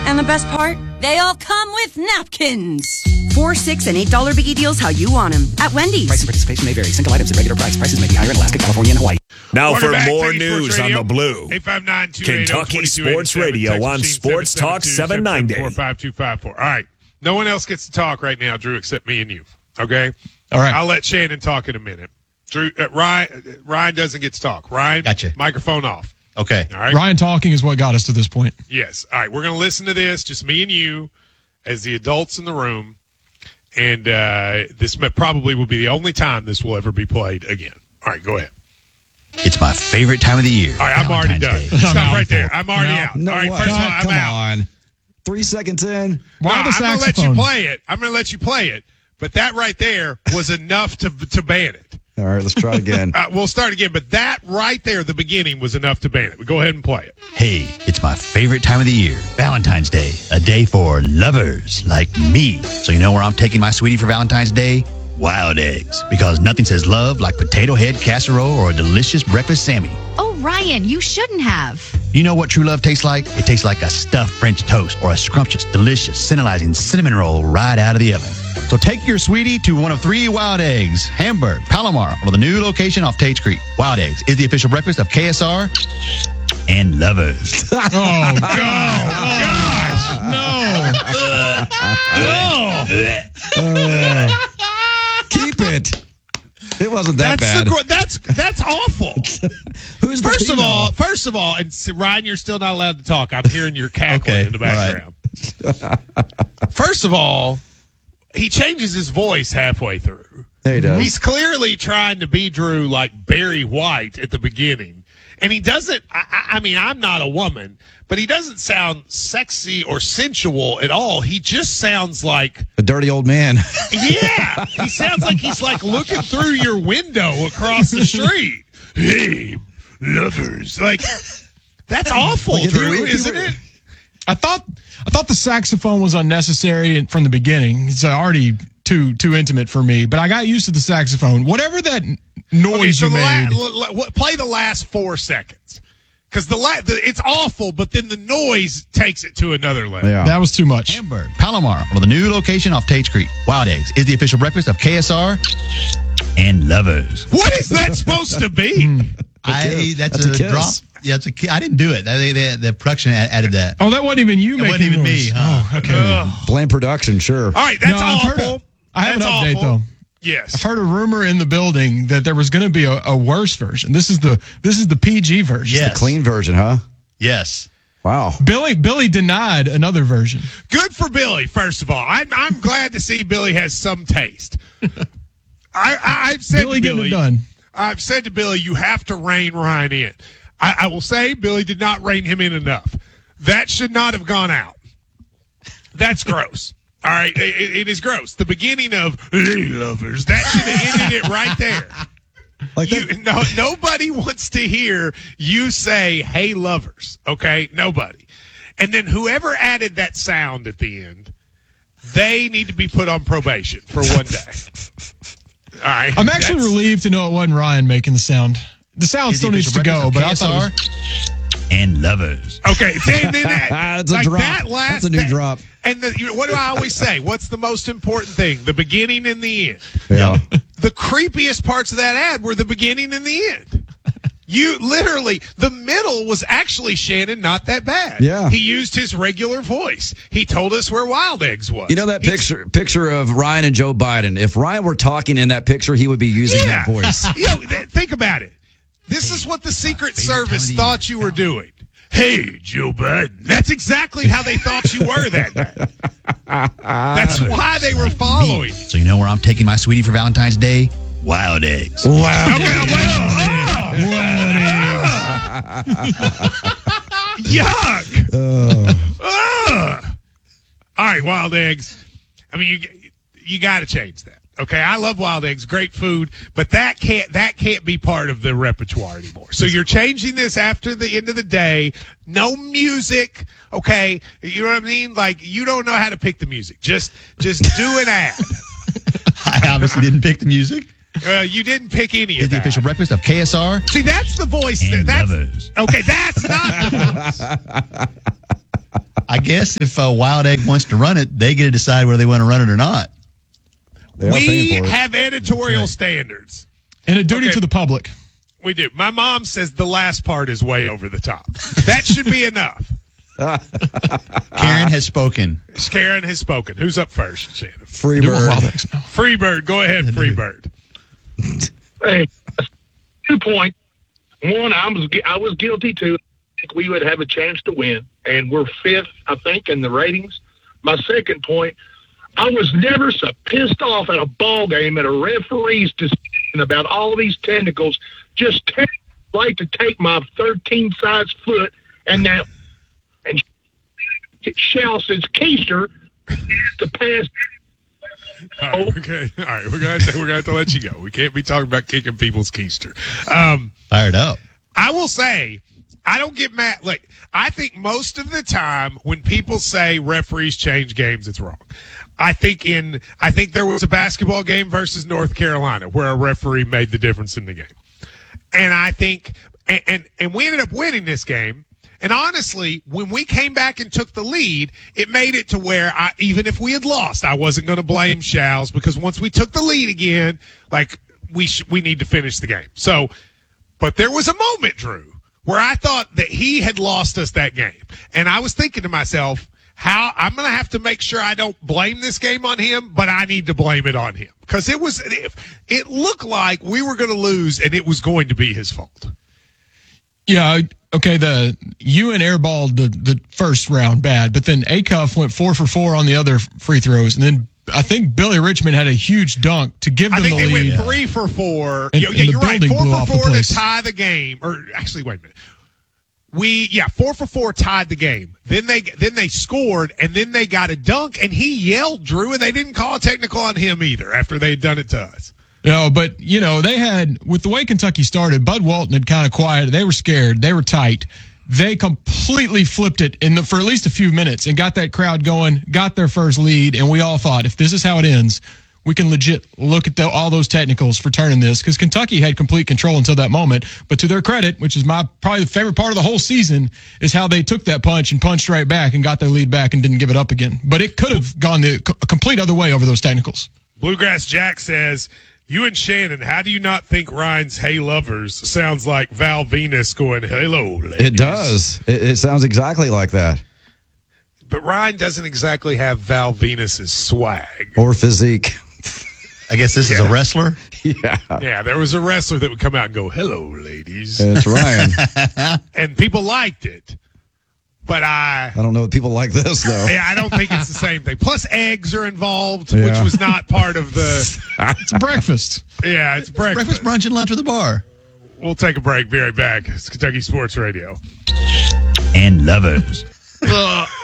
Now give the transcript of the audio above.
And the best part? They all come with napkins. $4, $6, and $8 Biggie Deals how you want them at Wendy's. Price and participation may vary. Single items at regular price. Prices may be higher in Alaska, California, and Hawaii. Now Quarter for back, more Kentucky news Sports on Radio, the Blue. 859-280-2287, Kentucky Sports Radio text on machine Sports Talk 790. 772-774-5254. All right. No one else gets to talk right now, Drew, except me and you. Okay? All right. I'll let Shannon talk in a minute. Drew, Ryan doesn't get to talk. Ryan, Gotcha. Microphone off. Okay. All right. Ryan talking is what got us to this point. Yes. All right. We're going to listen to this, just me and you, as the adults in the room. And this probably will be the only time this will ever be played again. All right. Go ahead. It's my favorite time of the year. All right. I'm already done. Valentine's Day. Stop right there. I'm already out. No all right. way. First of all, I'm Come out. on. 3 seconds in. Why the I'm going to let saxophone? you play it. I'm going to let you play it. But that right there was enough to ban it. All right, let's try again. We'll start again. But that right there, the beginning, was enough to ban it. But go ahead and play it. Hey, it's my favorite time of the year. Valentine's Day. A day for lovers like me. So you know where I'm taking my sweetie for Valentine's Day? Wild Eggs. Because nothing says love like potato head casserole or a delicious breakfast Sammy. Oh, Ryan, you shouldn't have. You know what true love tastes like? It tastes like a stuffed French toast or a scrumptious, delicious, scintillating cinnamon roll right out of the oven. So take your sweetie to one of 3 Wild Eggs, Hamburg, Palomar, or the new location off Tates Creek. Wild Eggs is the official breakfast of KSR and lovers. Oh, gosh. No. Keep it. It wasn't that bad. That's awful. Who's the female? First of all, and Ryan, you're still not allowed to talk. I'm hearing your cackling in the background. First of all, he changes his voice halfway through. There he does. He's clearly trying to be Drew like Barry White at the beginning. And he doesn't, I mean, I'm not a woman, but he doesn't sound sexy or sensual at all. He just sounds like A dirty old man. yeah, he sounds like he's like looking through your window across the street. Hey, lovers. Like, that's awful, Like, if you- Drew, if you isn't were- it? I thought the saxophone was unnecessary from the beginning. It's already too intimate for me, but I got used to the saxophone. Whatever that noise you made. Play the last 4 seconds. Because it's awful, but then the noise takes it to another level. Yeah. That was too much. Hamburg, Palomar, or the new location off Tates Creek. Wild Eggs is the official breakfast of KSR and lovers. What is that supposed to be? That's a a kiss. drop. Yeah, I didn't do it. The production added that. Oh, that wasn't even you It making wasn't even noise. me, huh? Oh, okay. Blame production, sure. All right, that's No, I've heard awful. I have an That's update, awful. though. Yes. I've heard a rumor in the building that there was going to be a worse version. This is the PG version. Yes. Clean version, huh? Yes. Wow. Billy denied another version. Good for Billy, first of all. I'm glad to see Billy has some taste. I've said Billy to getting Billy, it done. I've said to Billy, you have to rein Ryan in. I will say Billy did not rein him in enough. That should not have gone out. That's gross. All right, it is gross. The beginning of "Hey, lovers," that should have ended it right there. Like that, Nobody wants to hear you say "Hey, lovers." Okay, nobody. And then whoever added that sound at the end, they need to be put on probation for 1 day. All right. I'm actually relieved to know it wasn't Ryan making the sound. The sound still needs to go, but I thought it was, and lovers. Okay, then that, That's a like drop. that last, That's a new drop. And what do I always say? What's the most important thing? The beginning and the end. Yeah. The creepiest parts of that ad were the beginning and the end. You literally, the middle was actually, Shannon, not that bad. Yeah. He used his regular voice. He told us where Wild Eggs was. You know that picture of Ryan and Joe Biden? If Ryan were talking in that picture, he would be using that voice. Think about it. This is what the Secret Service thought you were doing. Hey, Joe Biden. That's exactly how they thought you were that day. That's why they were following. So you know where I'm taking my sweetie for Valentine's Day? Wild Eggs. Yuck. All right, Wild Eggs. I mean, you got to change that. Okay, I love Wild Eggs, great food, but that can't be part of the repertoire anymore. So you're changing this after the end of the day. No music, okay? You know what I mean? Like, you don't know how to pick the music. Just do an ad. I obviously didn't pick the music. You didn't pick any It's of the that. official breakfast of KSR See, that's the voice. and That's lovers. okay. That's not the voice. I guess if Wild Egg wants to run it, they get to decide whether they want to run it or not. We have editorial standards. And a duty to the public. We do. My mom says the last part is way over the top. That should be enough. Karen has spoken. Karen has spoken. Who's up first, Shannon? Freebird. Freebird. Go ahead, Freebird. Hey, 2 points. One, I was guilty too. I think we would have a chance to win, and we're 5th, I think, in the ratings. My second point, I was never so pissed off at a ball game at a referee's decision about all of these technicals. Just like to take my 13-size foot and shell says Keister to pass. All right, okay. All right, we're gonna have to let you go. We can't be talking about kicking people's keister. Fired up. I will say, I don't get mad. Like, I think most of the time when people say referees change games, it's wrong. I think there was a basketball game versus North Carolina where a referee made the difference in the game. And I think, and we ended up winning this game. And honestly, when we came back and took the lead, it made it to where even if we had lost, I wasn't going to blame Shals, because once we took the lead again, like we need to finish the game. So, but there was a moment, Drew, where I thought that he had lost us that game. And I was thinking to myself, how I'm going to have to make sure I don't blame this game on him, but I need to blame it on him, because it looked like we were going to lose and it was going to be his fault. Yeah, okay, Ewan airballed the first round bad, but then Acuff went 4 for 4 on the other free throws, and then I think Billy Richmond had a huge dunk to give them the lead. I think they went 3 for 4. And you're right, 4 blew for 4 to tie the game. Or actually, wait a minute. 4 for 4 tied the game. Then they scored, and then they got a dunk, and he yelled, Drew, and they didn't call a technical on him either after they had done it to us. No, but, they had, with the way Kentucky started, Bud Walton had kind of quieted. They were scared. They were tight. They completely flipped it for at least a few minutes and got that crowd going, got their first lead, and we all thought, if this is how it ends, we can legit look at all those technicals for turning this, because Kentucky had complete control until that moment. But to their credit, which is probably the favorite part of the whole season, is how they took that punch and punched right back and got their lead back and didn't give it up again. But it could have gone the complete other way over those technicals. Bluegrass Jack says, you and Shannon, how do you not think Ryan's Hey Lovers sounds like Val Venus going, hello, ladies? It does. It sounds exactly like that. But Ryan doesn't exactly have Val Venus's swag. Or physique. I guess this is a wrestler? Yeah. Yeah, there was a wrestler that would come out and go, hello, ladies. That's Ryan. And people liked it. But I don't know if people like this, though. Yeah, I don't think it's the same thing. Plus, eggs are involved, which was not part of the... It's breakfast. Yeah, it's breakfast. Breakfast, brunch, and lunch at the bar. We'll take a break. Be right back. It's Kentucky Sports Radio. And lovers.